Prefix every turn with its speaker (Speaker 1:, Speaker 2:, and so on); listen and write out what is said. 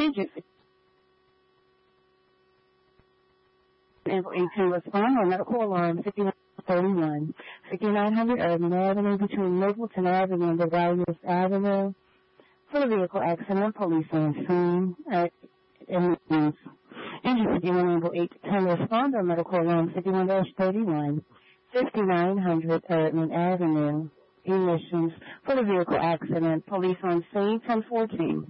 Speaker 1: Agent Ample 18 respond on medical alarm 5931, 5900 Urban Avenue between Mapleton Avenue and Degalius Avenue. For the vehicle accident, police on scene in Engine 51 Ample 8 to 10 respond on medical alarm 51-31, 5900 Urban Avenue. Emissions for the vehicle accident, police on scene 1014.